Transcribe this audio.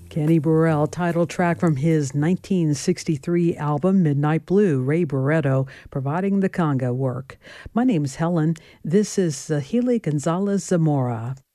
Kenny Burrell, title track from his 1963 album Midnight Blue, Ray Barretto providing the conga work. My name's Helen. This is Zahili Gonzalez Zamora.